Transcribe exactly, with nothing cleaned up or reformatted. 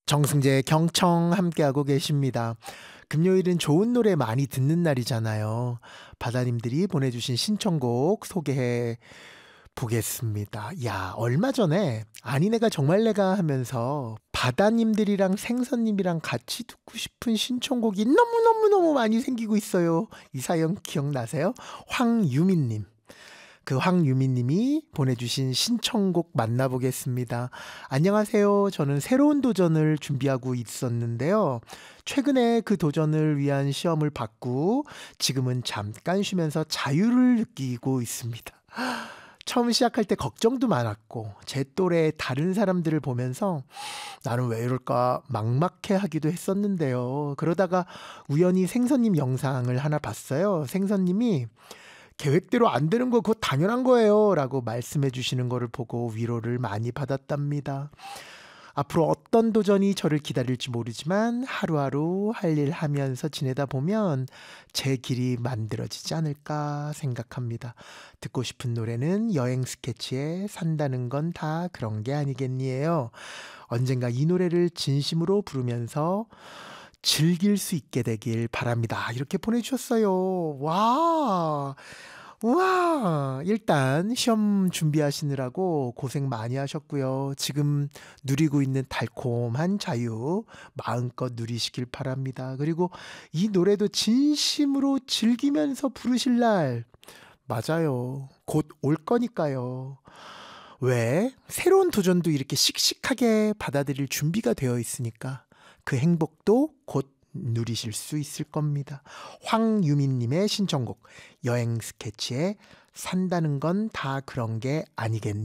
정승재 경청 함께하고 계십니다. 금요일은 좋은 노래 많이 듣는 날이잖아요. 바다님들이 보내주신 신청곡 소개해 보겠습니다. 야, 얼마 전에 아니네가 정말 내가 하면서 바다님들이랑 생선님이랑 같이 듣고 싶은 신청곡이 너무너무너무 많이 생기고 있어요. 이 사연 기억나세요? 황유민님. 그 황유미님이 보내주신 신청곡 만나보겠습니다. 안녕하세요. 저는 새로운 도전을 준비하고 있었는데요. 최근에 그 도전을 위한 시험을 받고 지금은 잠깐 쉬면서 자유를 느끼고 있습니다. 처음 시작할 때 걱정도 많았고 제 또래 다른 사람들을 보면서 나는 왜 이럴까 막막해 하기도 했었는데요. 그러다가 우연히 생선님 영상을 하나 봤어요. 생선님이 계획대로 안 되는 거 그거 당연한 거예요 라고 말씀해 주시는 거를 보고 위로를 많이 받았답니다. 앞으로 어떤 도전이 저를 기다릴지 모르지만 하루하루 할 일 하면서 지내다 보면 제 길이 만들어지지 않을까 생각합니다. 듣고 싶은 노래는 여행 스케치에 산다는 건 다 그런 게 아니겠니에요. 언젠가 이 노래를 진심으로 부르면서 즐길 수 있게 되길 바랍니다. 이렇게 보내주셨어요. 와, 우와. 일단 시험 준비하시느라고 고생 많이 하셨고요. 지금 누리고 있는 달콤한 자유 마음껏 누리시길 바랍니다. 그리고 이 노래도 진심으로 즐기면서 부르실 날 맞아요. 곧 올 거니까요. 왜? 새로운 도전도 이렇게 씩씩하게 받아들일 준비가 되어 있으니까 그 행복도 곧 누리실 수 있을 겁니다. 황유민님의 신청곡 여행 스케치에 산다는 건 다 그런 게 아니겠니?